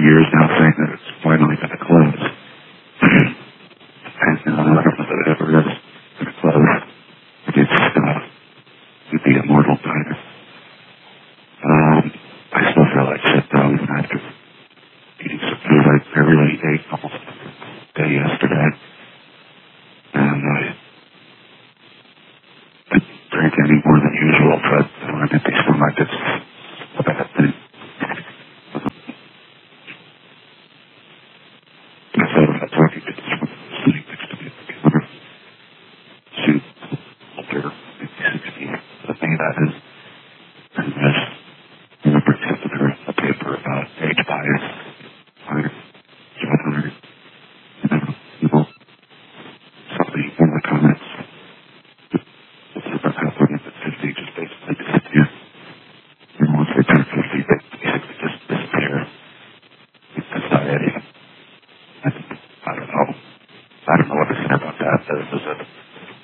years now saying that it's finally going to close. And I don't know that it ever is going to close. It's the immortal diner. I still feel like shit though, even after eating some food. I really ate almost every day yesterday. And I drank any more than usual, but when I'm empty stomach, it's a bad thing. I thought about talking to someone sitting next to me at the counter. She's older, maybe 60, but maybe that is. And I remember giving her a paper about age bias, 700, people, somebody in the comments, it's about how women at 50 just basically disappear. And once they turn 50, they basically just disappear. It's society. I don't know. I don't know what to say about that. There's a